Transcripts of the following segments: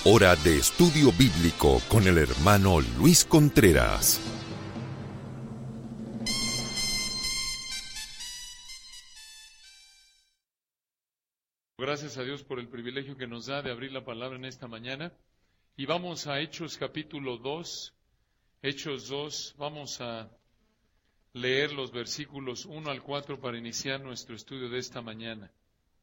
Hora de estudio bíblico con el hermano Luis Contreras. Gracias a Dios por el privilegio que nos da de abrir la palabra en esta mañana. Y vamos a Hechos capítulo 2. Hechos 2, vamos a leer los versículos 1 al 4 para iniciar nuestro estudio de esta mañana.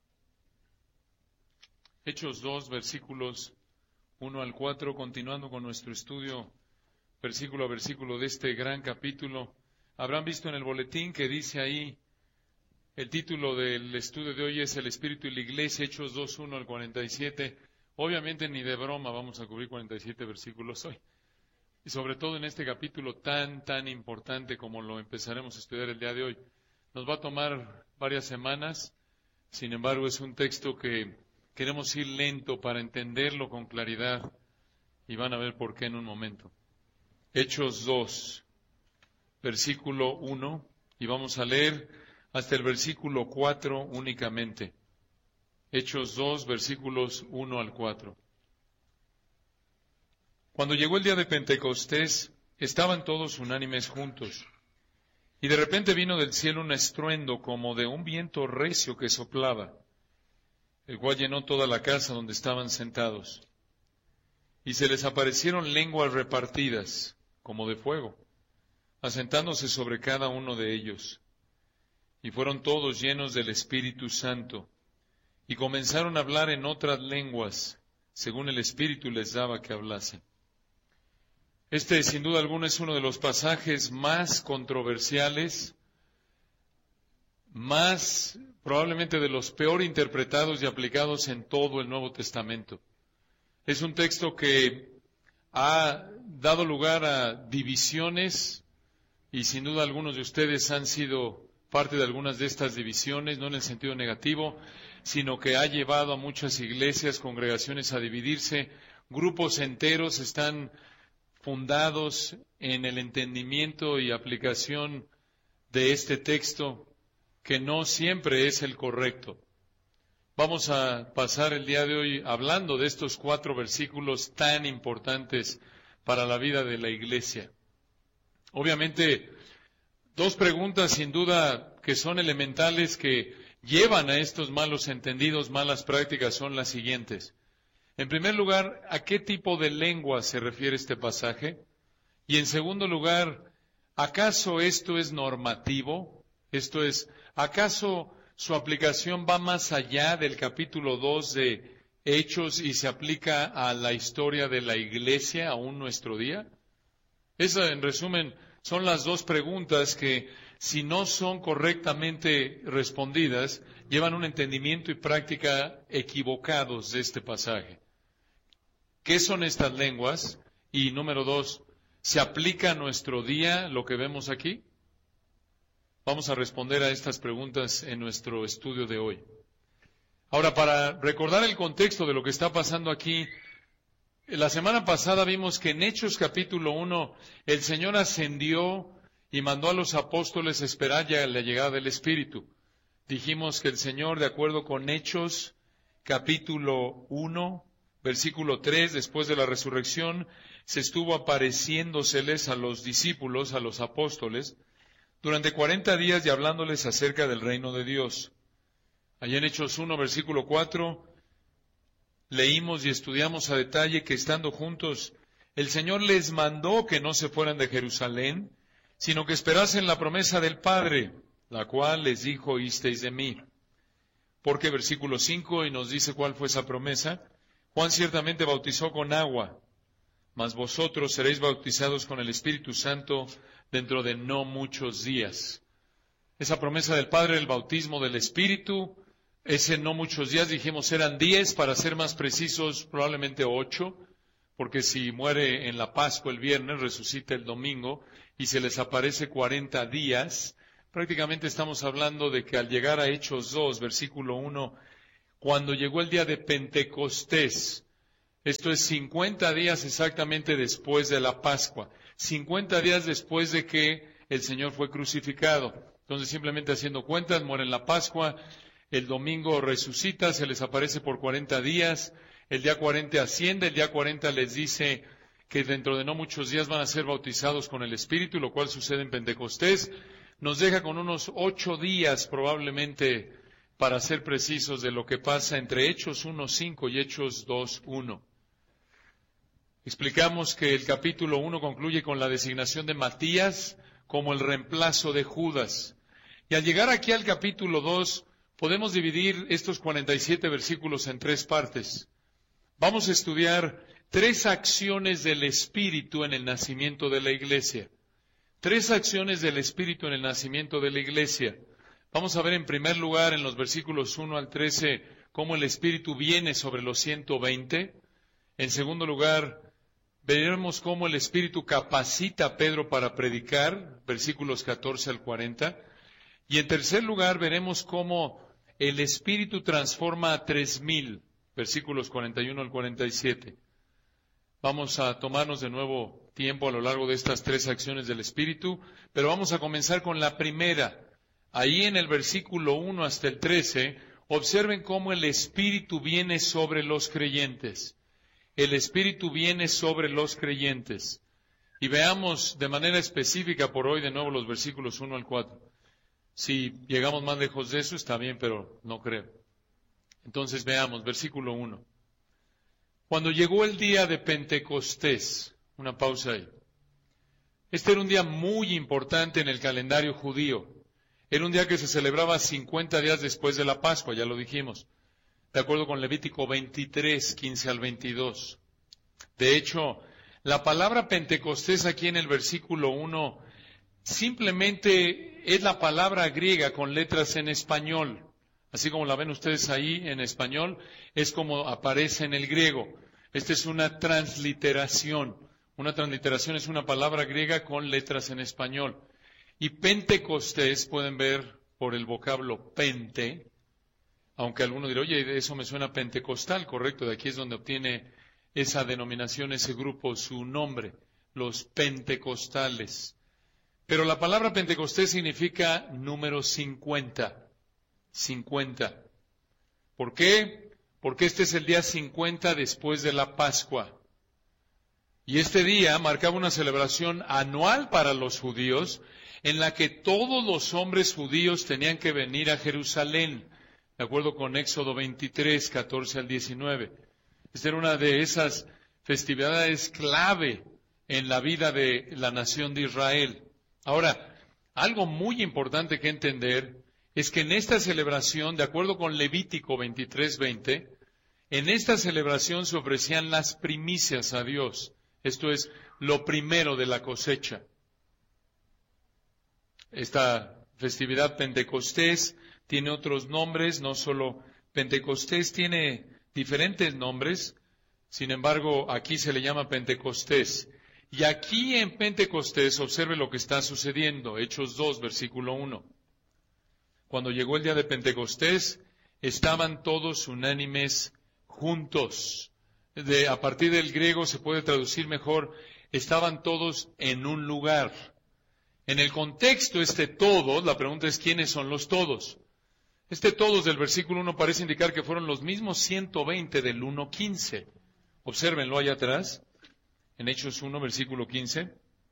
Hechos 2, versículos 1 al 4, continuando con nuestro estudio versículo a versículo de este gran capítulo. Habrán visto en el boletín que dice ahí, el título del estudio de hoy es El Espíritu y la Iglesia, Hechos 2, 1 al 47. Obviamente ni de broma vamos a cubrir 47 versículos hoy. Y sobre todo en este capítulo tan importante como lo empezaremos a estudiar el día de hoy. Nos va a tomar varias semanas, sin embargo es un texto que queremos ir lento para entenderlo con claridad y van a ver por qué en un momento. Hechos 2, versículo 1, y vamos a leer hasta el versículo 4 únicamente. Hechos 2, versículos 1 al 4. Cuando llegó el día de Pentecostés, estaban todos unánimes juntos. Y de repente vino del cielo un estruendo como de un viento recio que soplaba, el cual llenó toda la casa donde estaban sentados. Y se les aparecieron lenguas repartidas, como de fuego, asentándose sobre cada uno de ellos. Y fueron todos llenos del Espíritu Santo, y comenzaron a hablar en otras lenguas, según el Espíritu les daba que hablasen. Este, sin duda alguna, es uno de los pasajes más controversiales, más probablemente de los peor interpretados y aplicados en todo el Nuevo Testamento. Es un texto que ha dado lugar a divisiones, y sin duda algunos de ustedes han sido parte de algunas de estas divisiones, no en el sentido negativo, sino que ha llevado a muchas iglesias, congregaciones a dividirse. Grupos enteros están fundados en el entendimiento y aplicación de este texto, que no siempre es el correcto. Vamos a pasar el día de hoy hablando de estos 4 versículos tan importantes para la vida de la iglesia. Obviamente, 2 preguntas sin duda que son elementales que llevan a estos malos entendidos, malas prácticas, son las siguientes. En primer lugar, ¿a qué tipo de lengua se refiere este pasaje? Y en segundo lugar, ¿acaso esto es normativo? Esto es, ¿acaso su aplicación va más allá del capítulo 2 de Hechos y se aplica a la historia de la iglesia aún nuestro día? Esa, en resumen, son las 2 preguntas que, si no son correctamente respondidas, llevan un entendimiento y práctica equivocados de este pasaje. ¿Qué son estas lenguas? Y número 2, ¿se aplica a nuestro día lo que vemos aquí? Vamos a responder a estas preguntas en nuestro estudio de hoy. Ahora, para recordar el contexto de lo que está pasando aquí, la semana pasada vimos que en Hechos capítulo 1 el Señor ascendió y mandó a los apóstoles esperar ya la llegada del Espíritu. Dijimos que el Señor, de acuerdo con Hechos capítulo 1, versículo 3, después de la resurrección, se estuvo apareciéndoseles a los discípulos, a los apóstoles, durante 40 días y hablándoles acerca del reino de Dios. Allá en Hechos 1, versículo 4, leímos y estudiamos a detalle que estando juntos, el Señor les mandó que no se fueran de Jerusalén, sino que esperasen la promesa del Padre, la cual les dijo, oísteis de mí. Porque versículo 5, y nos dice cuál fue esa promesa, Juan ciertamente bautizó con agua, mas vosotros seréis bautizados con el Espíritu Santo dentro de no muchos días. Esa promesa del Padre, el bautismo del Espíritu, ese no muchos días, dijimos eran 10, para ser más precisos, probablemente 8, porque si muere en la Pascua el viernes, resucita el domingo, y se les aparece 40 días, prácticamente estamos hablando de que al llegar a Hechos 2, versículo 1, cuando llegó el día de Pentecostés, esto es 50 días exactamente después de la Pascua, 50 días después de que el Señor fue crucificado. Entonces, simplemente haciendo cuentas, muere en la Pascua, el domingo resucita, se les aparece por 40 días, El día 40 asciende, el día 40 les dice que dentro de no muchos días van a ser bautizados con el Espíritu, lo cual sucede en Pentecostés. Nos deja con unos 8 días probablemente, para ser precisos, de lo que pasa entre Hechos 1:5 y Hechos 2:1. Explicamos que el capítulo 1 concluye con la designación de Matías como el reemplazo de Judas. Y al llegar aquí al capítulo 2, podemos dividir estos 47 versículos en 3 partes. Vamos a estudiar 3 acciones del Espíritu en el nacimiento de la iglesia. 3 acciones del Espíritu en el nacimiento de la iglesia. Vamos a ver en primer lugar en los versículos 1 al 13 cómo el Espíritu viene sobre los 120. En segundo lugar, veremos cómo el Espíritu capacita a Pedro para predicar, versículos 14 al 40. Y en tercer lugar, veremos cómo el Espíritu transforma a 3,000, versículos 41 al 47. Vamos a tomarnos de nuevo tiempo a lo largo de estas 3 acciones del Espíritu, pero vamos a comenzar con la primera. Ahí en el versículo 1 hasta el 13, observen cómo el Espíritu viene sobre los creyentes. El Espíritu viene sobre los creyentes. Y veamos de manera específica por hoy de nuevo los versículos 1 al 4. Si llegamos más lejos de eso, está bien, pero no creo. Entonces veamos, versículo 1. Cuando llegó el día de Pentecostés, una pausa ahí. Este era un día muy importante en el calendario judío. Era un día que se celebraba 50 días después de la Pascua, ya lo dijimos. De acuerdo con Levítico 23, 15 al 22. De hecho, la palabra Pentecostés aquí en el versículo 1 simplemente es la palabra griega con letras en español. Así como la ven ustedes ahí en español, es como aparece en el griego. Esta es una transliteración. Una transliteración es una palabra griega con letras en español. Y Pentecostés, pueden ver por el vocablo pente, aunque alguno dirá, oye, eso me suena pentecostal, correcto, de aquí es donde obtiene esa denominación, ese grupo, su nombre, los pentecostales. Pero la palabra Pentecostés significa número 50. 50. ¿Por qué? Porque este es el día 50 después de la Pascua. Y este día marcaba una celebración anual para los judíos, en la que todos los hombres judíos tenían que venir a Jerusalén, de acuerdo con Éxodo 23, 14 al 19. Esta era una de esas festividades clave en la vida de la nación de Israel. Ahora, algo muy importante que entender es que en esta celebración, de acuerdo con Levítico 23, 20, en esta celebración se ofrecían las primicias a Dios. Esto es lo primero de la cosecha. Esta festividad Pentecostés tiene otros nombres, no solo Pentecostés tiene diferentes nombres, sin embargo, aquí se le llama Pentecostés. Y aquí en Pentecostés, observe lo que está sucediendo, Hechos 2, versículo 1. Cuando llegó el día de Pentecostés, estaban todos unánimes juntos. A partir del griego se puede traducir mejor, estaban todos en un lugar. En el contexto, todos, la pregunta es, ¿quiénes son los todos? Todos del versículo 1 parece indicar que fueron los mismos 120 del 1:15. Obsérvenlo allá atrás, en Hechos 1, versículo 15.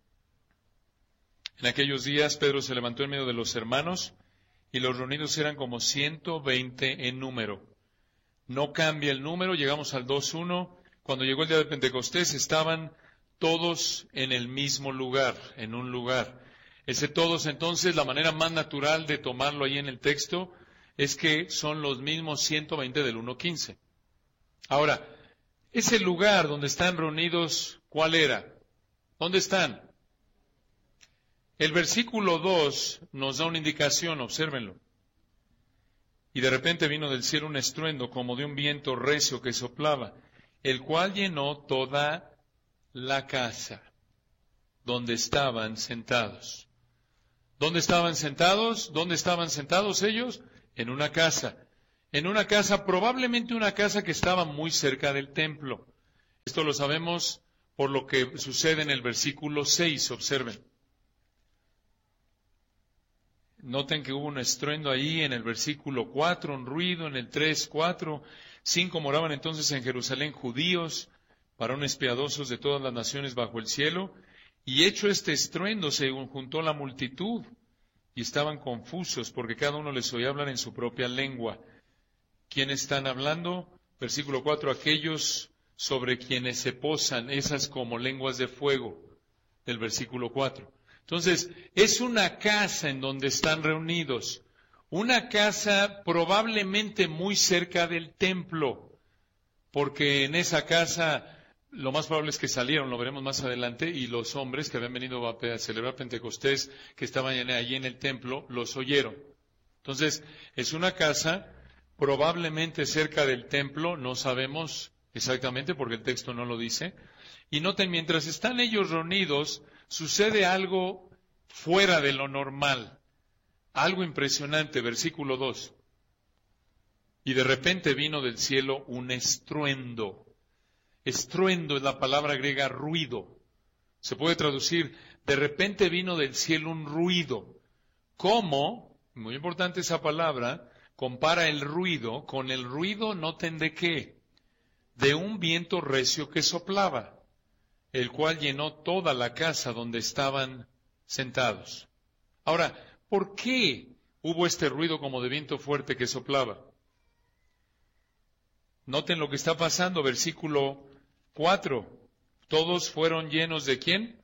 En aquellos días Pedro se levantó en medio de los hermanos, y los reunidos eran como 120 en número. No cambia el número, llegamos al 2:1. Cuando llegó el día de Pentecostés, estaban todos en el mismo lugar, en un lugar. Ese todos, entonces, la manera más natural de tomarlo ahí en el texto es que son los mismos 120 del 1:15. Ahora, ese lugar donde están reunidos, ¿cuál era? ¿Dónde están? El versículo 2 nos da una indicación, obsérvenlo. Y de repente vino del cielo un estruendo como de un viento recio que soplaba, el cual llenó toda la casa donde estaban sentados. ¿Dónde estaban sentados? ¿Dónde estaban sentados ellos? En una casa. En una casa, probablemente una casa que estaba muy cerca del templo. Esto lo sabemos por lo que sucede en el versículo 6, observen. Noten que hubo un estruendo ahí en el versículo 4, un ruido en el 3, 4. 5 moraban entonces en Jerusalén judíos, varones piadosos de todas las naciones bajo el cielo, y hecho este estruendo se juntó la multitud, y estaban confusos, porque cada uno les oía hablar en su propia lengua. ¿Quiénes están hablando? Versículo 4, aquellos sobre quienes se posan, esas como lenguas de fuego, del versículo 4. Entonces, es una casa en donde están reunidos, una casa probablemente muy cerca del templo, porque en esa casa lo más probable es que salieron, lo veremos más adelante, y los hombres que habían venido a celebrar Pentecostés, que estaban allí en el templo, los oyeron. Entonces, es una casa probablemente cerca del templo, no sabemos exactamente porque el texto no lo dice. Y noten, mientras están ellos reunidos, sucede algo fuera de lo normal, algo impresionante, versículo 2. Y de repente vino del cielo un estruendo. Estruendo es la palabra griega ruido. Se puede traducir, de repente vino del cielo un ruido. ¿Cómo? Muy importante esa palabra, compara el ruido con el ruido, noten de qué, de un viento recio que soplaba, el cual llenó toda la casa donde estaban sentados. Ahora, ¿por qué hubo este ruido como de viento fuerte que soplaba? Noten lo que está pasando, versículo 4. Todos fueron llenos ¿de quién?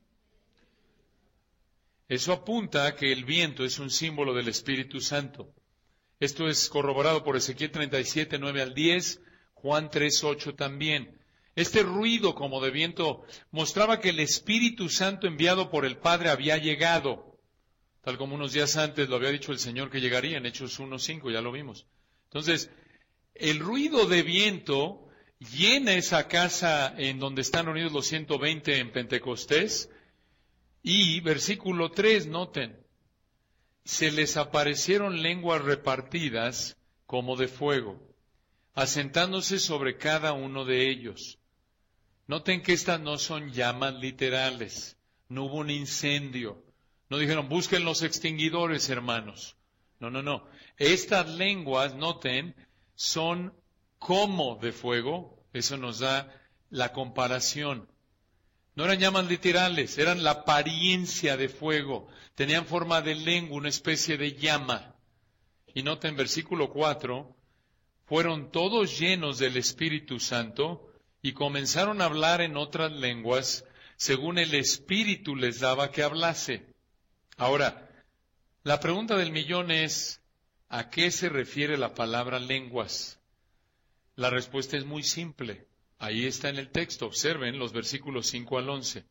Eso apunta a que el viento es un símbolo del Espíritu Santo. Esto es corroborado por Ezequiel 37, 9 al 10, Juan 3, 8 también. Este ruido como de viento mostraba que el Espíritu Santo enviado por el Padre había llegado, tal como unos días antes lo había dicho el Señor que llegaría, en Hechos 1, 5, ya lo vimos. Entonces, el ruido de viento llena esa casa en donde están reunidos los 120 en Pentecostés. Y versículo 3, noten, se les aparecieron lenguas repartidas como de fuego, asentándose sobre cada uno de ellos. Noten que estas no son llamas literales, no hubo un incendio, no dijeron busquen los extinguidores, hermanos. No. Estas lenguas, noten, son como de fuego, eso nos da la comparación. No eran llamas literales, eran la apariencia de fuego, tenían forma de lengua, una especie de llama. Y noten versículo 4, fueron todos llenos del Espíritu Santo y comenzaron a hablar en otras lenguas según el Espíritu les daba que hablase. Ahora, la pregunta del millón es, ¿a qué se refiere la palabra lenguas? La respuesta es muy simple. Ahí está en el texto. Observen los versículos 5 al 11.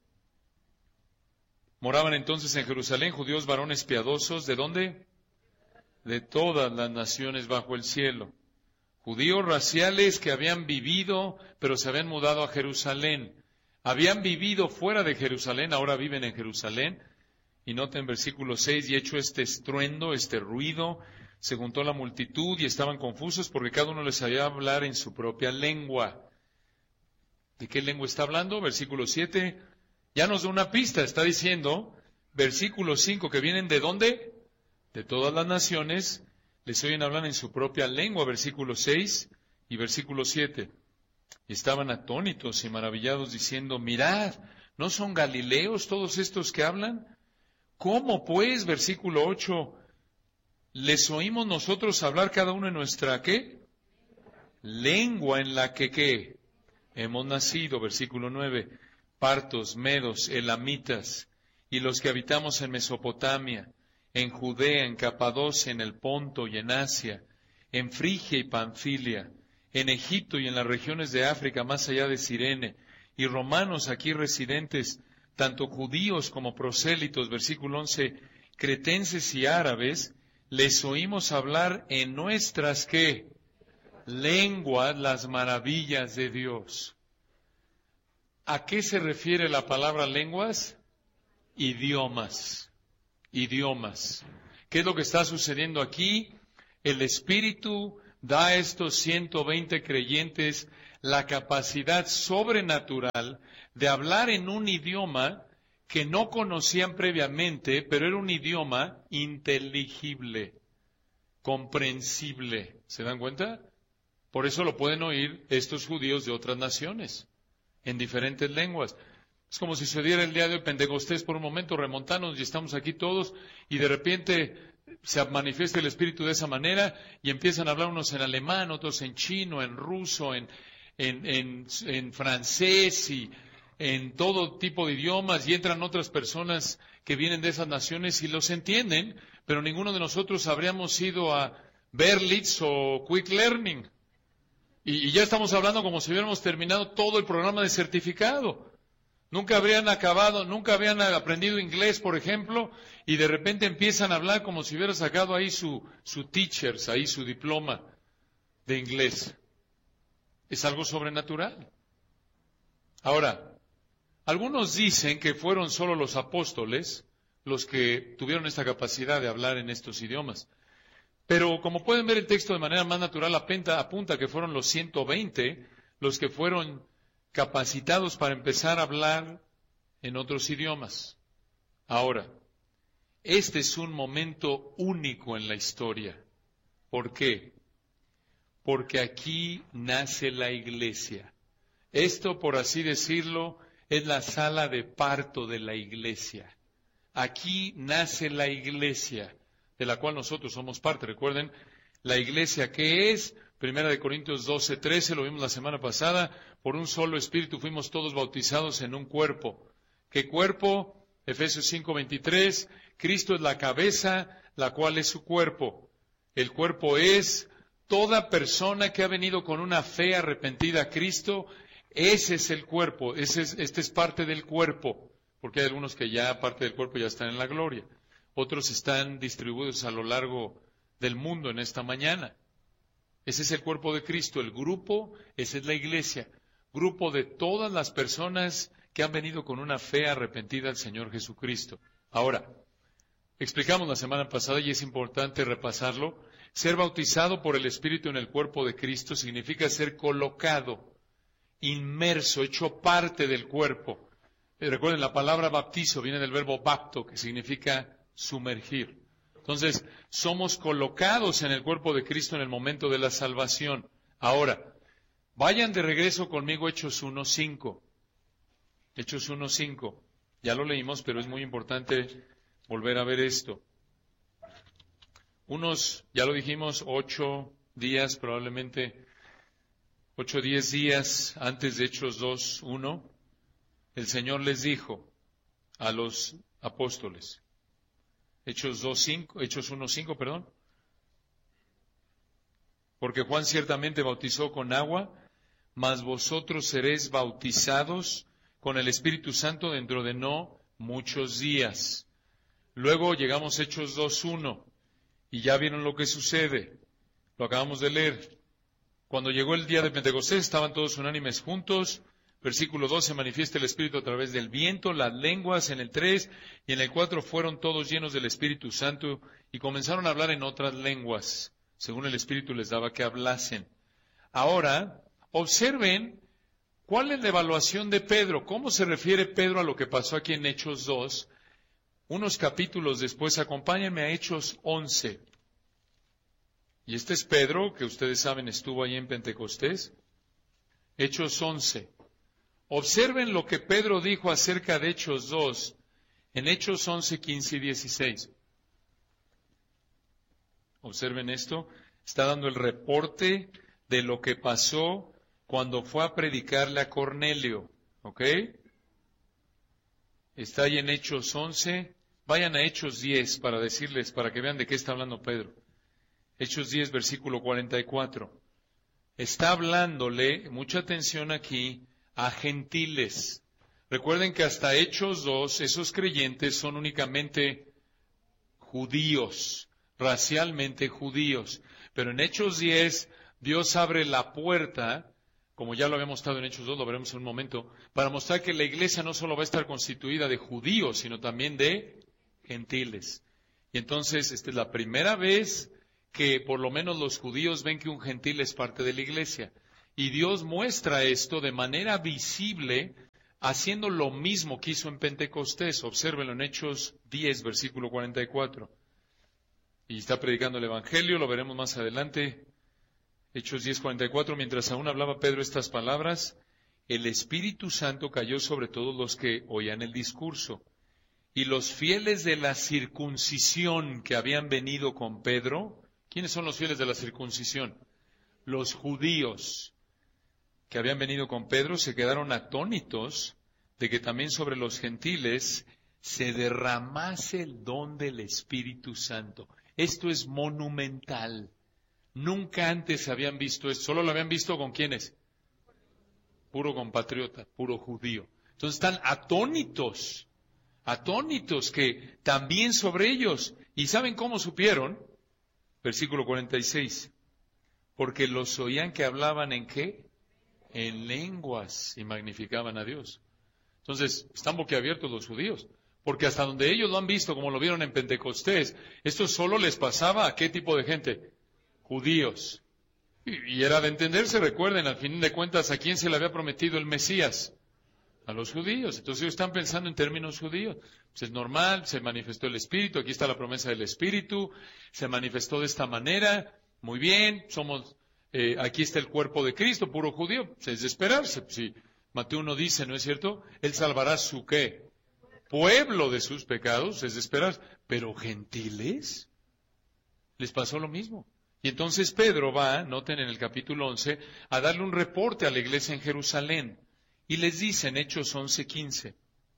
Moraban entonces en Jerusalén judíos varones piadosos. ¿De dónde? De todas las naciones bajo el cielo. Judíos raciales que habían vivido, pero se habían mudado a Jerusalén. Habían vivido fuera de Jerusalén, ahora viven en Jerusalén. Y noten versículo 6, y hecho este estruendo, este ruido, se juntó la multitud y estaban confusos porque cada uno les sabía hablar en su propia lengua. ¿De qué lengua está hablando? Versículo 7, ya nos da una pista, está diciendo, versículo 5, que vienen ¿de dónde? De todas las naciones, les oyen hablar en su propia lengua, versículo 6 y versículo 7. Y estaban atónitos y maravillados diciendo, mirad, ¿no son galileos todos estos que hablan? ¿Cómo pues, versículo 8, les oímos nosotros hablar cada uno en nuestra, ¿qué? Lengua en la que, ¿qué? Hemos nacido, versículo 9, partos, medos, elamitas, y los que habitamos en Mesopotamia, en Judea, en Capadocia, en el Ponto y en Asia, en Frigia y Panfilia, en Egipto y en las regiones de África más allá de Cirene, y romanos aquí residentes, tanto judíos como prosélitos, versículo 11, cretenses y árabes, les oímos hablar en nuestras, ¿qué? Lenguas, las maravillas de Dios. ¿A qué se refiere la palabra lenguas? Idiomas. Idiomas. ¿Qué es lo que está sucediendo aquí? El Espíritu da a estos 120 creyentes la capacidad sobrenatural de hablar en un idioma que no conocían previamente, pero era un idioma inteligible, comprensible. ¿Se dan cuenta? Por eso lo pueden oír estos judíos de otras naciones, en diferentes lenguas. Es como si se diera el día de hoy Pentecostés por un momento, remontarnos y estamos aquí todos y de repente se manifiesta el Espíritu de esa manera y empiezan a hablar unos en alemán, otros en chino, en ruso, en francés y en todo tipo de idiomas y entran otras personas que vienen de esas naciones y los entienden, pero ninguno de nosotros habríamos ido a Berlitz o Quick Learning. Y ya estamos hablando como si hubiéramos terminado todo el programa de certificado. Nunca habrían acabado, nunca habían aprendido inglés, por ejemplo, y de repente empiezan a hablar como si hubieran sacado ahí su teachers, ahí su diploma de inglés. Es algo sobrenatural. Ahora, algunos dicen que fueron solo los apóstoles los que tuvieron esta capacidad de hablar en estos idiomas. Pero como pueden ver, el texto de manera más natural apunta que fueron los 120 los que fueron capacitados para empezar a hablar en otros idiomas. Ahora, este es un momento único en la historia. ¿Por qué? Porque aquí nace la iglesia. Esto, por así decirlo, es la sala de parto de la iglesia. Aquí nace la iglesia, de la cual nosotros somos parte. Recuerden, la iglesia que es, 1 Corintios 12:13, lo vimos la semana pasada, por un solo espíritu fuimos todos bautizados en un cuerpo. ¿Qué cuerpo? Efesios 5:23, Cristo es la cabeza, la cual es su cuerpo. El cuerpo es toda persona que ha venido con una fe arrepentida a Cristo. Ese es el cuerpo, este es parte del cuerpo, porque hay algunos que ya parte del cuerpo ya están en la gloria. Otros están distribuidos a lo largo del mundo en esta mañana. Ese es el cuerpo de Cristo, el grupo, esa es la iglesia. Grupo de todas las personas que han venido con una fe arrepentida al Señor Jesucristo. Ahora, explicamos la semana pasada y es importante repasarlo. Ser bautizado por el Espíritu en el cuerpo de Cristo significa ser colocado, inmerso, hecho parte del cuerpo. Recuerden, la palabra bautizo viene del verbo bapto, que significa sumergir. Entonces, somos colocados en el cuerpo de Cristo en el momento de la salvación. Ahora, vayan de regreso conmigo Hechos 1:5. Hechos 1:5. Ya lo leímos, pero es muy importante volver a ver esto. Ya lo dijimos, 8 días, probablemente 8 o 10 días antes de Hechos 2:1, el Señor les dijo a los apóstoles, Hechos 1:5, perdón, porque Juan ciertamente bautizó con agua, mas vosotros seréis bautizados con el Espíritu Santo dentro de no muchos días. Luego llegamos a Hechos 2:1 y ya vieron lo que sucede. Lo acabamos de leer. Cuando llegó el día de Pentecostés estaban todos unánimes juntos. Versículo 2, se manifiesta el Espíritu a través del viento, las lenguas en el 3, y en el 4 fueron todos llenos del Espíritu Santo y comenzaron a hablar en otras lenguas, según el Espíritu les daba que hablasen. Ahora, observen cuál es la evaluación de Pedro, cómo se refiere Pedro a lo que pasó aquí en Hechos 2. Unos capítulos después, acompáñenme a Hechos 11. Y este es Pedro, que ustedes saben estuvo ahí en Pentecostés. Hechos 11. Observen lo que Pedro dijo acerca de Hechos 2 en Hechos 11, 15 y 16. Observen esto. Está dando el reporte de lo que pasó cuando fue a predicarle a Cornelio. ¿Ok? Está ahí en Hechos 11. Vayan a Hechos 10 para decirles, para que vean de qué está hablando Pedro. Hechos 10, versículo 44. Está hablándole, mucha atención aquí, a gentiles. Recuerden que hasta Hechos 2, esos creyentes son únicamente judíos, racialmente judíos. Pero en Hechos 10, Dios abre la puerta, como ya lo habíamos estado en Hechos 2, lo veremos en un momento, para mostrar que la iglesia no solo va a estar constituida de judíos, sino también de gentiles. Y entonces, esta es la primera vez que por lo menos los judíos ven que un gentil es parte de la iglesia. Y Dios muestra esto de manera visible, haciendo lo mismo que hizo en Pentecostés. Obsérvenlo en Hechos 10, versículo 44. Y está predicando el Evangelio, lo veremos más adelante. Hechos 10:44, mientras aún hablaba Pedro estas palabras, el Espíritu Santo cayó sobre todos los que oían el discurso. Y los fieles de la circuncisión que habían venido con Pedro, ¿quiénes son los fieles de la circuncisión? Los judíos que habían venido con Pedro se quedaron atónitos de que también sobre los gentiles se derramase el don del Espíritu Santo. Esto es monumental. Nunca antes habían visto esto. Solo lo habían visto con ¿quiénes? Puro compatriota, puro judío. Entonces están atónitos que también sobre ellos. ¿Y saben cómo supieron? Versículo 46. Porque los oían que hablaban ¿en qué? En lenguas y magnificaban a Dios. Entonces, están boquiabiertos los judíos. Porque hasta donde ellos lo han visto, como lo vieron en Pentecostés, esto solo les pasaba ¿a qué tipo de gente? Judíos. Y era de entenderse, recuerden, al fin de cuentas, ¿a quién se le había prometido el Mesías? A los judíos. Entonces ellos están pensando en términos judíos. Pues es normal, se manifestó el Espíritu, aquí está la promesa del Espíritu, se manifestó de esta manera, muy bien, aquí está el cuerpo de Cristo, puro judío, pues es de esperarse. Si Mateo 1 dice, ¿no es cierto? Él salvará su ¿qué? Pueblo de sus pecados, es de esperarse. Pero gentiles, les pasó lo mismo. Y entonces Pedro va, noten en el capítulo 11, a darle un reporte a la iglesia en Jerusalén. Y les dice en Hechos 11:15,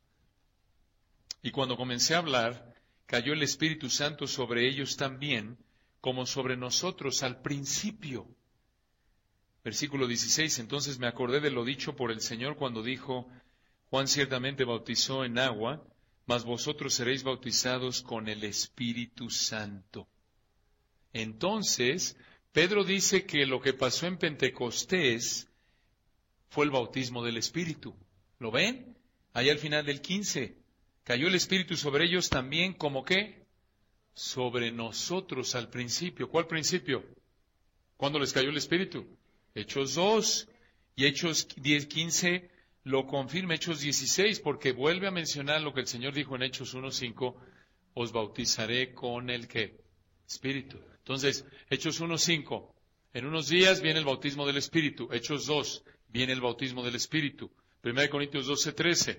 y cuando comencé a hablar, cayó el Espíritu Santo sobre ellos también, como sobre nosotros al principio. Versículo 16, entonces me acordé de lo dicho por el Señor cuando dijo, Juan ciertamente bautizó en agua, mas vosotros seréis bautizados con el Espíritu Santo. Entonces, Pedro dice que lo que pasó en Pentecostés fue el bautismo del Espíritu. ¿Lo ven? Ahí al final del 15. Cayó el Espíritu sobre ellos también, ¿como qué? Sobre nosotros al principio. ¿Cuál principio? ¿Cuándo les cayó el Espíritu? Hechos 2. Y Hechos 10:15 lo confirma, Hechos 16, porque vuelve a mencionar lo que el Señor dijo en Hechos 1:5, os bautizaré con el ¿qué? Espíritu. Entonces, Hechos 1:5, en unos días viene el bautismo del Espíritu. Hechos 2, viene el bautismo del Espíritu. 1 Corintios 12:13,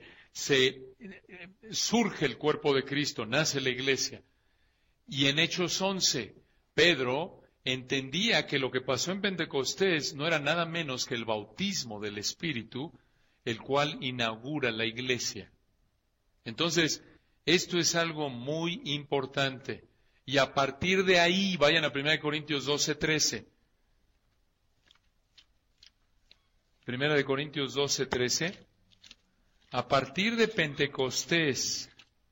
surge el cuerpo de Cristo, nace la iglesia. Y en Hechos 11, Pedro entendía que lo que pasó en Pentecostés no era nada menos que el bautismo del Espíritu, el cual inaugura la iglesia. Entonces, esto es algo muy importante. Y a partir de ahí, vayan a 1 Corintios 12:13. 1 Corintios 12:13. A partir de Pentecostés,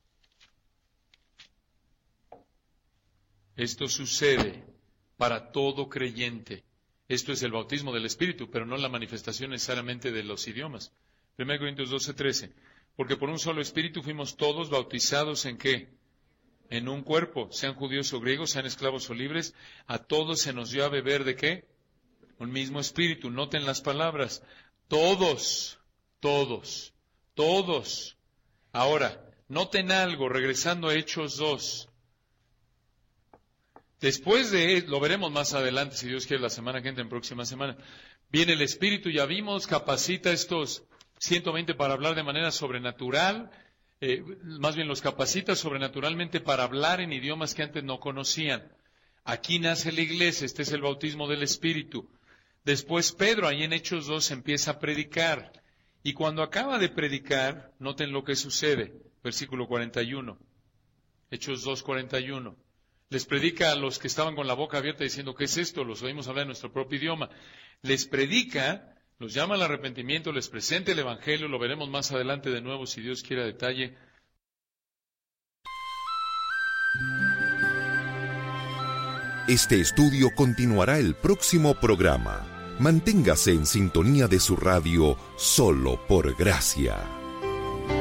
esto sucede para todo creyente. Esto es el bautismo del Espíritu, pero no la manifestación necesariamente de los idiomas. 1 Corintios 12:13. Porque por un solo Espíritu fuimos todos bautizados ¿en qué? En un cuerpo, sean judíos o griegos, sean esclavos o libres, a todos se nos dio a beber ¿de qué? Un mismo Espíritu. Noten las palabras. Todos. Ahora, noten algo, regresando a Hechos 2. Después de, lo veremos más adelante, si Dios quiere, la semana que entra, en próxima semana, viene el Espíritu, ya vimos, capacita a estos 120 para hablar de manera sobrenatural, más bien los capacita sobrenaturalmente para hablar en idiomas que antes no conocían. Aquí nace la iglesia, este es el bautismo del Espíritu. Después Pedro, ahí en Hechos 2, empieza a predicar. Y cuando acaba de predicar, noten lo que sucede, versículo 41, Hechos 2:41. Les predica a los que estaban con la boca abierta diciendo, ¿qué es esto? Los oímos hablar en nuestro propio idioma. Les predica, los llama al arrepentimiento, les presenta el Evangelio, lo veremos más adelante de nuevo, si Dios quiere a detalle. Este estudio continuará el próximo programa. Manténgase en sintonía de su radio Solo por Gracia.